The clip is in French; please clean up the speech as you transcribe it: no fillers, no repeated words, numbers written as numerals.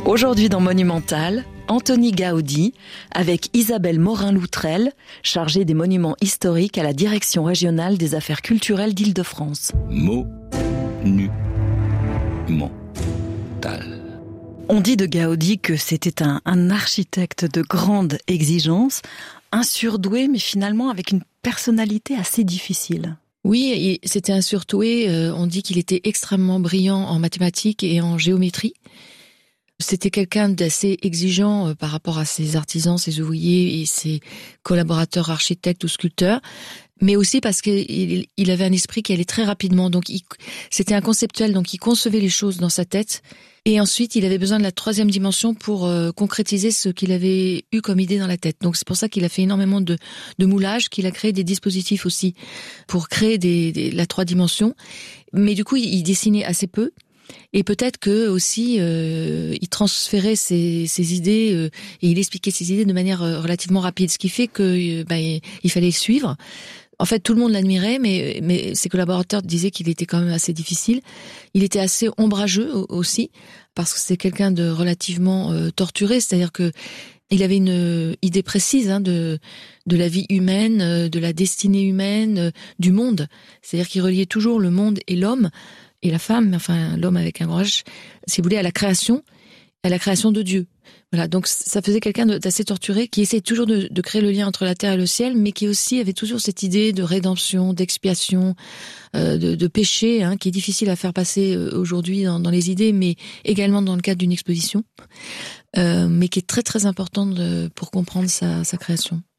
Aujourd'hui dans Monumental, Antoni Gaudi avec Isabelle Morin-Loutrel, chargée des monuments historiques à la Direction régionale des affaires culturelles d'Île-de-France. Monumental. On dit de Gaudi que c'était un architecte de grande exigence, un surdoué mais finalement avec une personnalité assez difficile. Oui, c'était un surdoué, on dit qu'il était extrêmement brillant en mathématiques et en géométrie. C'était quelqu'un d'assez exigeant par rapport à ses artisans, ses ouvriers et ses collaborateurs architectes ou sculpteurs, mais aussi parce qu'il avait un esprit qui allait très rapidement. Donc c'était un conceptuel, donc il concevait les choses dans sa tête. Et ensuite, il avait besoin de la troisième dimension pour concrétiser ce qu'il avait eu comme idée dans la tête. Donc c'est pour ça qu'il a fait énormément de moulage, qu'il a créé des dispositifs aussi pour créer la trois dimensions. Mais du coup, il dessinait assez peu. Et peut-être que aussi il transférait ses idées et il expliquait ses idées de manière relativement rapide, ce qui fait que il fallait le suivre. En fait, tout le monde l'admirait, mais ses collaborateurs disaient qu'il était quand même assez difficile. Il était assez ombrageux aussi, parce que c'est quelqu'un de relativement torturé, c'est-à-dire que il avait une idée précise de la vie humaine, de la destinée humaine, du monde. C'est-à-dire qu'il reliait toujours le monde et l'homme. Et la femme, enfin l'homme avec un grand H, si vous voulez, à la création de Dieu. Voilà, donc ça faisait quelqu'un d'assez torturé qui essayait toujours de créer le lien entre la terre et le ciel, mais qui aussi avait toujours cette idée de rédemption, d'expiation, de péché, qui est difficile à faire passer aujourd'hui dans les idées, mais également dans le cadre d'une exposition, mais qui est très très importante pour comprendre sa création.